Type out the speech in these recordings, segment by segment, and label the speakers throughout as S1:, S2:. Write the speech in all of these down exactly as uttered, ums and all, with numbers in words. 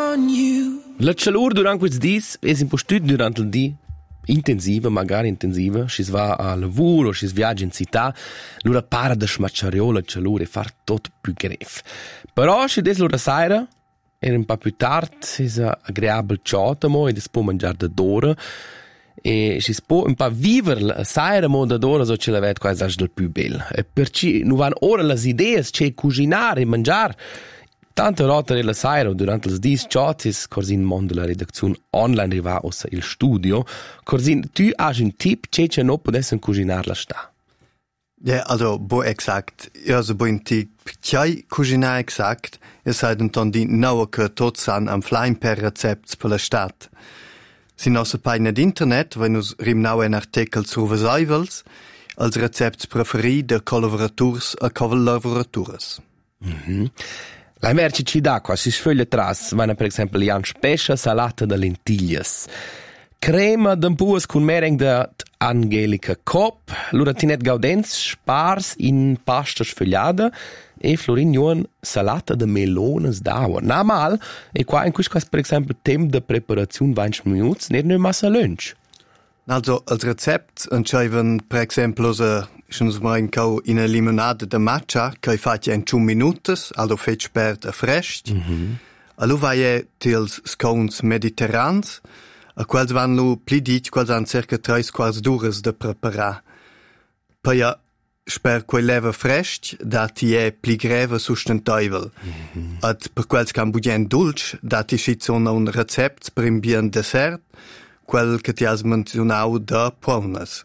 S1: on you.
S2: La calur durant questi dis es impostut durant il di intensiva, magari intensiva, si va a lavoro, si viaggia in città, l'ora para da smacciare la calur e far tot più gref. Però se des l'ora sera, era un po' più tard, si è agreabile ciotamo e si può mangiare da d'ora e si può un po' vivere la sera mo da d'ora so ce la ved quasi del più bello. E perciò non vanno ora le idee c'è cucinare e mangiare. Tante volte la sera durante le dis ciotis, così in mondo della redazione online arriva ossa il studio, così tu hai un tip c'è che non potessi cucinare la sta.
S3: Ja, also, bo exakt. Ja, so bo un tip c'hai cucinare exakt, e sai denton di naua che tot san am flaim per recepts per la stat. Si nostra pagina d'internet, wenn us rimnau un artikel sur vesaivels, als recepts preferi de collaboraturs a collaboratures.
S2: Mhm. La merce ci dà qua, si sfoglia tras, vanno per esempio Jan Spescia salata de lentillas, crema d'ampuas con mereng de Angelica Kopp, l'uratinet Gaudenz spars in pasta sfogliata e Florin Johan salata de melones d'aua. Na mal, e qua in questo caso per esempio tempo de preparazione venti minuti, ne non massa lunch.
S3: Also, als Rezept entscheiven, per exemplo, se schon mal in kau in a limonade de matcha, kai fatja in two minutes, also fet spert a frescht. Mm-hmm. Allo vai tils scones mediterrans, a quals van lu pli dit, quals han circa tres quarts d'ures de preparar. Poi a sper quei leva frescht, dat i è pli greve sustentaivel. Mm-hmm. Ad per quels can budien dulce, dat i schizona un recept per un bien dessert, quel che ti has menzionau da paunas.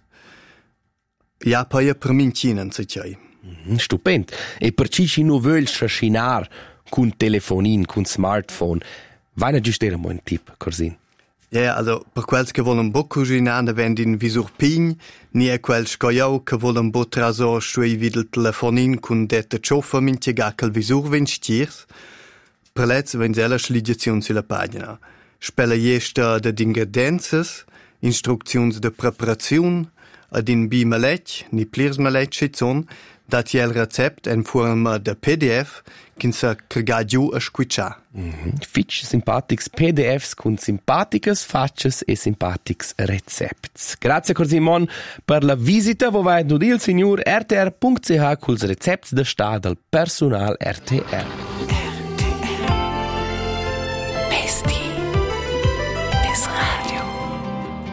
S3: Ja, poi per mincinen, se c'hai.
S2: Mm, stupend. E per ci ci nu vuol scinar con telefonin, con smartphone, vai na giusto era un tip, Corsin.
S3: Ja, also, per quels che volen bo cucinare, vendin visur pign, ni è quel scoiau che volen bo trasor stui videl telefonin con dette cioffa mintiega quel visur vinstiers, per lez vens ella sligiazione sulla pagina. Spella jesta de ingredienzas, instruczions de preparazione, ad in bi maletg, ni plirs maletg schizon, dat jel recept en forma de P D F, kin sa crega giù a squiccia.
S2: Mm-hmm. Fitch simpatics P D Fs con simpaticas facces e simpatics recepts. Grazie Corsimon per la visita, wo vai du dil signor R T R punct C H culs recepts de sta del personal R T R.